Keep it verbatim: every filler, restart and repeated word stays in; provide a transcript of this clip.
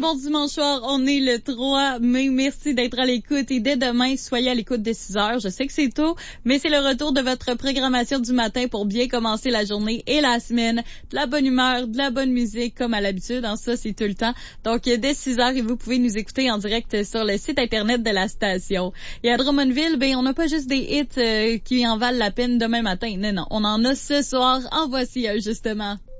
bon dimanche soir. On est le trois mai. Merci d'être à l'écoute. Et dès demain, soyez à l'écoute de six heures. Je sais que c'est tôt, mais c'est le retour de votre programmation du matin pour bien commencer la journée et la semaine. De la bonne humeur, de la bonne musique, comme à l'habitude. Hein, ça, c'est tout le temps. Donc, dès six heures, et vous pouvez nous écouter en direct sur le site Internet de la station. Et à Drummondville, ben, on n'a pas juste des hits euh, qui en valent la peine demain matin. Non, non. On en a ce soir. En voici un, justement.